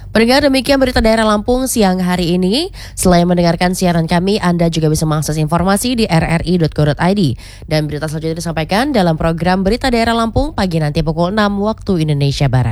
Pendengar, demikian berita daerah Lampung siang hari ini. Selain mendengarkan siaran kami, Anda juga bisa mengakses informasi di rri.co.id. Dan berita selanjutnya disampaikan dalam program Berita Daerah Lampung pagi nanti pukul 6 waktu Indonesia Barat.